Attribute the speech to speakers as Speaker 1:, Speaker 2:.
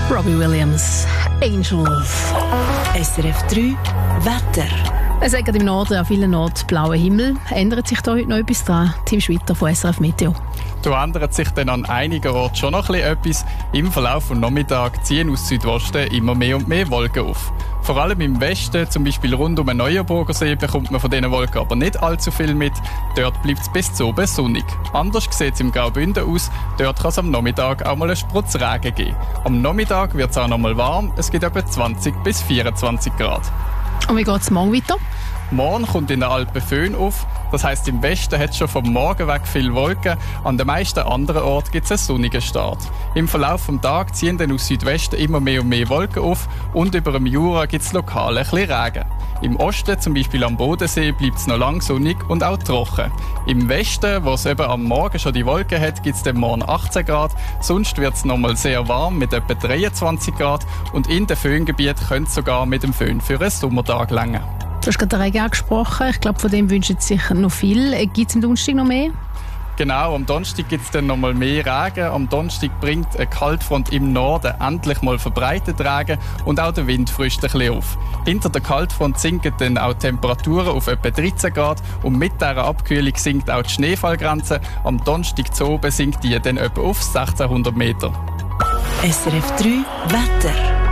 Speaker 1: Robbie Williams, Angels.
Speaker 2: SRF 3 Wetter.
Speaker 1: Es hat im Norden an vielen Orten blauer Himmel. Ändert sich da heute noch etwas dran? Tim Schwitter von SRF Meteo.
Speaker 3: Da ändert sich dann an einigen Orten schon noch etwas. Im Verlauf des Nachmittags ziehen aus Südwesten immer mehr und mehr Wolken auf. Vor allem im Westen, zum Beispiel rund um den Neuenburger See, bekommt man von diesen Wolken aber nicht allzu viel mit. Dort bleibt es bis zu oben sonnig. Anders sieht es im Graubünden aus. Dort kann es am Nachmittag auch mal einen Sprutz Regen geben. Am Nachmittag wird es auch noch mal warm. Es gibt etwa 20 bis 24 Grad.
Speaker 1: Und wie geht es morgen weiter?
Speaker 3: Morgen kommt in den Alpen Föhn auf. Das heisst, im Westen hat es schon vom Morgen weg viele Wolken. An den meisten anderen Orten gibt es einen sonnigen Start. Im Verlauf des Tages ziehen dann aus Südwesten immer mehr und mehr Wolken auf und über dem Jura gibt es lokal ein bisschen Regen. Im Osten, zum Beispiel am Bodensee, bleibt es noch lang sonnig und auch trocken. Im Westen, wo es eben am Morgen schon die Wolken hat, gibt es dann morgen 18 Grad. Sonst wird es nochmal sehr warm mit etwa 23 Grad. Und in den Föhngebieten könnte es sogar mit dem Föhn für einen Sommertag reichen.
Speaker 1: Du hast gerade den Regen angesprochen. Ich glaube, von dem wünschen sich noch viel. Gibt es am Donnerstag noch mehr?
Speaker 3: Genau, am Donnerstag gibt es dann noch mal mehr Regen. Am Donnerstag bringt eine Kaltfront im Norden endlich mal verbreitet Regen und auch der Wind frischt ein bisschen auf. Hinter der Kaltfront sinken dann auch die Temperaturen auf etwa 13 Grad und mit dieser Abkühlung sinkt auch die Schneefallgrenze. Am Donnerstag zu oben sinkt die dann etwa auf 1600 Meter.
Speaker 2: SRF 3 Wetter.